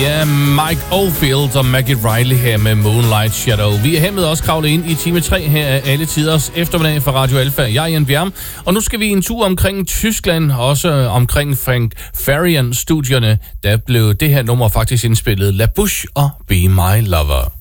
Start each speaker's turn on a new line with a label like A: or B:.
A: er Mike Oldfield og Maggie Riley her med Moonlight Shadow. Vi er hermed også kravlet ind i time 3 her af alle tiders eftermiddag fra Radio Alfa. Jeg er Jan Bjerm, og nu skal vi en tur omkring Tyskland, også omkring Frank Farian-studierne. Der blev det her nummer faktisk indspillet La Bouche og Be My Lover.